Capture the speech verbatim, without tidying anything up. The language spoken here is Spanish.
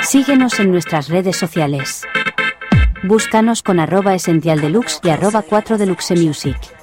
Síguenos en nuestras redes sociales. Búscanos con arroba Essential Deluxe y arroba cuatro Deluxe Music.